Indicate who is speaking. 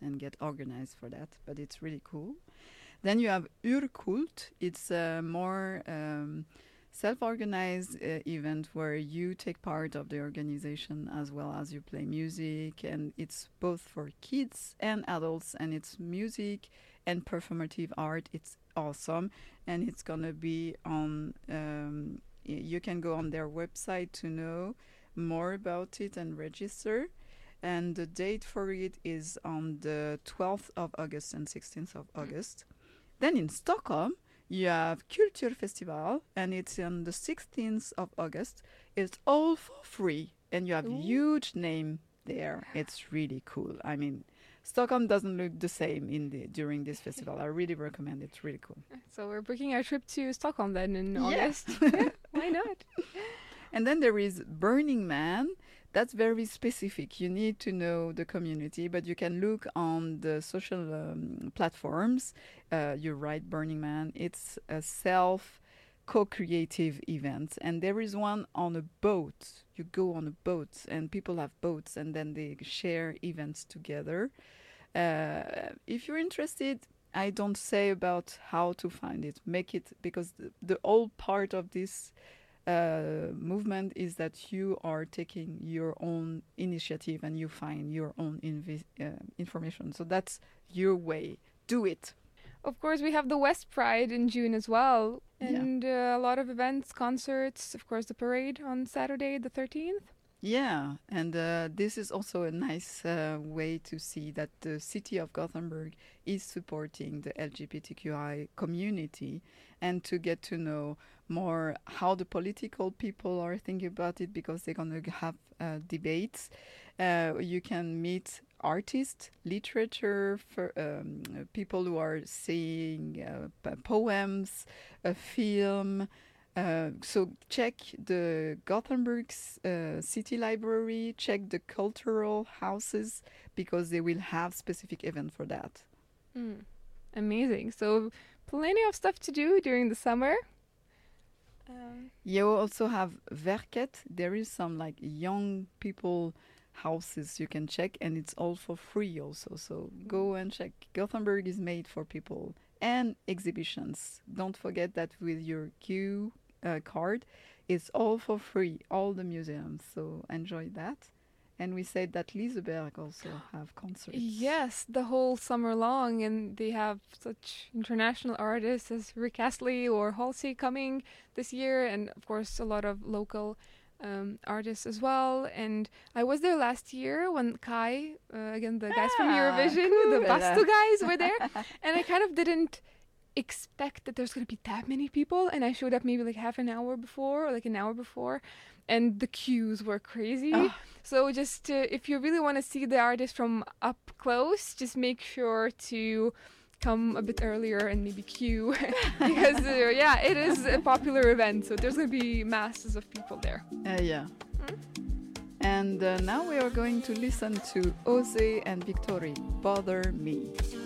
Speaker 1: and get organized for that. But it's really cool. Then you have Urkult. It's a more self-organized event where you take part of the organization as well as you play music, and it's both for kids and adults, and it's music and performative art. It's awesome, and it's gonna be on you can go on their website to know more about it and register. And the date for it is on the 12th of August and 16th of August. Then in Stockholm, you have Kulturfestival, and it's on the 16th of August. It's all for free, and you have huge name there. It's really cool. I mean, Stockholm doesn't look the same during this festival. I really recommend it. It's really cool.
Speaker 2: So we're booking our trip to Stockholm then in August. Why not?
Speaker 1: And then there is Burning Man. That's very specific. You need to know the community, but you can look on the social platforms. You write Burning Man. It's a co-creative event, and there is one on a boat. You go on a boat, and people have boats, and then they share events together. If you're interested, I don't say about how to find it. Make it, because the whole part of this movement is that you are taking your own initiative and you find your own information. So that's your way. Do it.
Speaker 2: Of course, we have the West Pride in June as well, and a lot of events, concerts, of course, the parade on Saturday, the 13th.
Speaker 1: Yeah, and this is also a nice way to see that the city of Gothenburg is supporting the LGBTQI community, and to get to know more how the political people are thinking about it, because they're going to have debates. You can meet artists, literature, for people who are saying poems, a film. So check the Gothenburg City Library, check the cultural houses, because they will have specific event for that.
Speaker 2: Amazing. So plenty of stuff to do during the summer.
Speaker 1: You also have Verket. There is some like young people houses you can check, and it's all for free also. So go and check. Gothenburg is made for people. And exhibitions. Don't forget that with your Q card, it's all for free, all the museums. So enjoy that. And we said that Liseberg also have concerts.
Speaker 2: Yes, the whole summer long, and they have such international artists as Rick Astley or Halsey coming this year, and of course a lot of local artists as well. And I was there last year when Kai, again the guys from Eurovision,
Speaker 1: cool.
Speaker 2: the Bastu guys were there, and I kind of didn't expect that there's going to be that many people, and I showed up maybe like half an hour before or like an hour before, and the queues were crazy. So just if you really want to see the artist from up close, just make sure to come a bit earlier and maybe queue because it is a popular event, so there's going to be masses of people there.
Speaker 1: And now we are going to listen to Ose and Victory, Bother Me.